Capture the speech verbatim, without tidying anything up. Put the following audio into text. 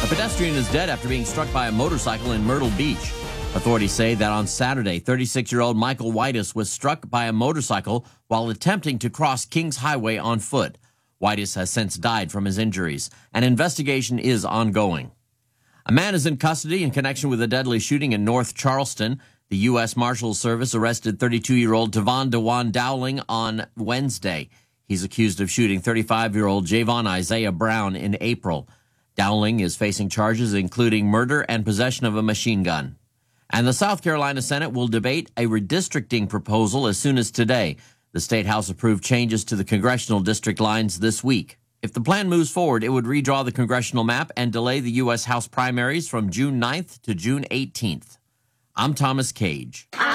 A pedestrian is dead after being struck by a motorcycle in Myrtle Beach. Authorities say that on Saturday, thirty-six-year-old Michael Whitus was struck by a motorcycle while attempting to cross Kings Highway on foot. Whitus has since died from his injuries. An investigation is ongoing. A man is in custody in connection with a deadly shooting in North Charleston. The U S Marshals Service arrested thirty-two-year-old Tavon Dewan Dowling on Wednesday. He's accused of shooting thirty-five-year-old Javon Isaiah Brown in April. Dowling is facing charges including murder and possession of a machine gun. And the South Carolina Senate will debate a redistricting proposal as soon as today. The State House approved changes to the congressional district lines this week. If the plan moves forward, it would redraw the congressional map and delay the U S House primaries from June ninth to June eighteenth. I'm Thomas Cage.